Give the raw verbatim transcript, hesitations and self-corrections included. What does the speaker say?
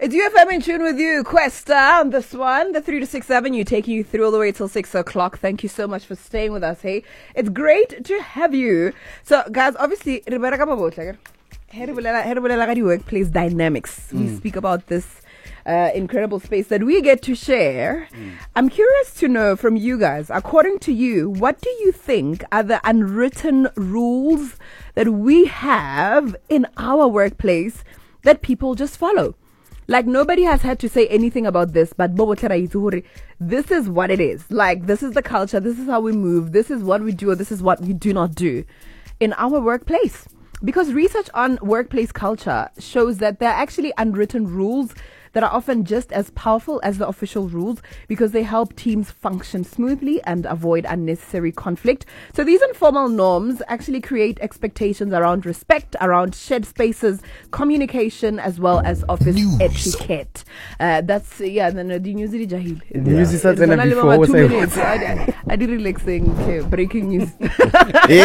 It's U F M in tune with you, Questa, on this one, the three to six Avenue, taking you through all the way till six o'clock. Thank you so much for staying with us, hey. It's great to have you. So, guys, obviously, workplace dynamics. Mm. We speak about this uh, incredible space that we get to share. Mm. I'm curious to know from you guys, according to you, what do you think are the unwritten rules that we have in our workplace that people just follow? Like, nobody has had to say anything about this, but this is what it is. Like, this is the culture, this is how we move, this is what we do, or this is what we do not do in our workplace. Because research on workplace culture shows that there are actually unwritten rules that are often just as powerful as the official rules because they help teams function smoothly and avoid unnecessary conflict. So these informal norms actually create expectations around respect, around shared spaces, communication, as well as office news. Etiquette. Uh, that's, yeah, the news is jahil. The news is before. I, I, I did relaxing, okay, breaking news.